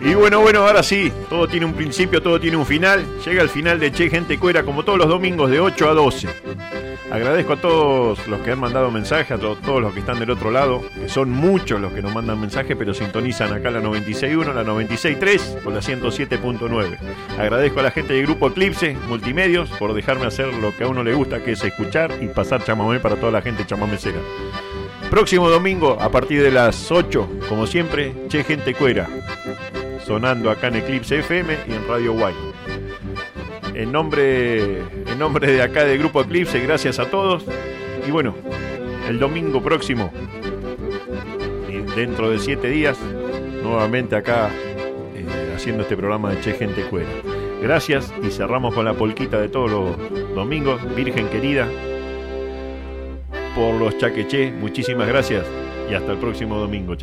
Y bueno, ahora sí, todo tiene un principio, todo tiene un final. Llega el final de Che Gente Cuera, como todos los domingos de 8 a 12. Agradezco a todos los que han mandado mensajes, a todos los que están del otro lado, que son muchos los que nos mandan mensajes, pero sintonizan acá la 96.1, la 96.3 o la 107.9. Agradezco a la gente del Grupo Eclipse Multimedios por dejarme hacer lo que a uno le gusta, que es escuchar y pasar chamamé para toda la gente chamamecera. Próximo domingo, a partir de las 8, como siempre, Che Gente Cuera, sonando acá en Eclipse FM y en Radio Guay. En nombre de acá del Grupo Eclipse, gracias a todos. Y bueno, el domingo próximo, y dentro de 7 días, nuevamente acá haciendo este programa de Che Gente Cuera. Gracias y cerramos con la polquita de todos los domingos. Virgen querida, por los chaqueché, muchísimas gracias y hasta el próximo domingo. Che.